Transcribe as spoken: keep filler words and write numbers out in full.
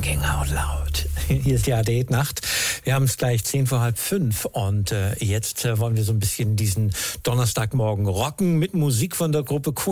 Thinking Out Loud. Hier ist die A D Nacht. Wir haben es gleich zehn vor halb fünf und äh, jetzt äh, wollen wir so ein bisschen diesen Donnerstagmorgen rocken mit Musik von der Gruppe Queen.